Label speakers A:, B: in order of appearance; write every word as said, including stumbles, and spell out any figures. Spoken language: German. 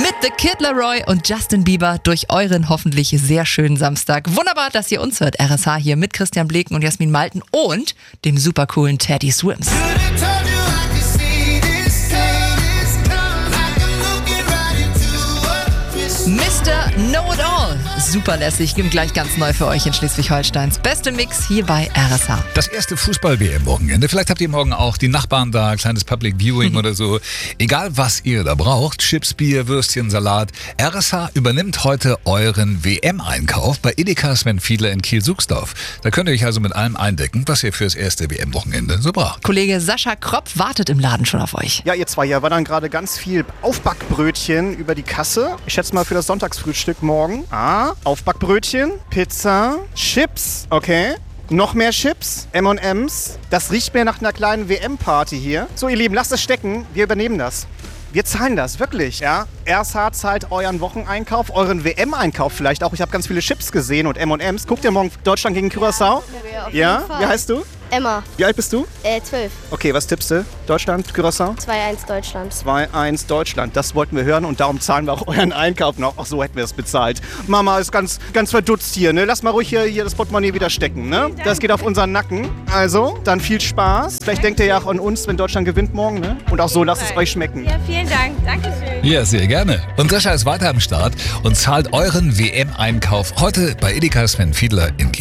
A: Mit The Kid Laroi und Justin Bieber durch euren hoffentlich sehr schönen Samstag. Wunderbar, dass ihr uns hört. R S H hier mit Christian Bleken und Jasmin Malten und dem super coolen Teddy Swims. Mister Know-It-All. Super lässig und gleich ganz neu für euch in Schleswig-Holsteins beste Mix hier bei R S H.
B: Das erste Fußball-W M-Wochenende. Vielleicht habt ihr morgen auch die Nachbarn da, kleines Public Viewing mhm. oder so. Egal, was ihr da braucht, Chips, Bier, Würstchen, Salat. R S H übernimmt heute euren W M-Einkauf bei Edeka Sven Fiedler in Kiel-Suchsdorf. Da könnt ihr euch also mit allem eindecken, was ihr fürs erste W M-Wochenende so braucht.
A: Kollege Sascha Kropf wartet im Laden schon auf euch.
C: Ja, ihr zwei, ja, war dann gerade ganz viel Aufbackbrötchen über die Kasse. Ich schätze mal für das Sonntagsfrühstück morgen. Ah, Aufbackbrötchen, Pizza, Chips, okay. Noch mehr Chips, M und M's. Das riecht mir nach einer kleinen W M-Party hier. So, ihr Lieben, lasst es stecken. Wir übernehmen das. Wir zahlen das, wirklich, ja. R S H zahlt euren Wocheneinkauf, euren W M-Einkauf vielleicht auch. Ich habe ganz viele Chips gesehen und M und M's. Guckt ihr morgen Deutschland gegen Curaçao?
D: Ja, auf
C: ja?
D: jeden Fall.
C: Wie heißt du?
D: Emma.
C: Wie alt bist du?
D: Äh, zwölf.
C: Okay, was tippst du? Deutschland, Curaçao?
D: zwei eins Deutschland.
C: zwei eins Deutschland. Das wollten wir hören und darum zahlen wir auch euren Einkauf noch. Ach, so hätten wir es bezahlt. Mama ist ganz, ganz verdutzt hier, ne? Lass mal ruhig hier, hier das Portemonnaie wieder stecken, ne? Das geht auf unseren Nacken. Also, dann viel Spaß. Vielleicht denkt ihr ja auch an uns, wenn Deutschland gewinnt morgen, ne? Und auch so, lasst es euch schmecken.
E: Ja, vielen Dank. Dankeschön.
B: Ja, sehr gerne. Und Sascha ist weiter am Start und zahlt euren W M-Einkauf heute bei Edeka Sven Fiedler in Kiel.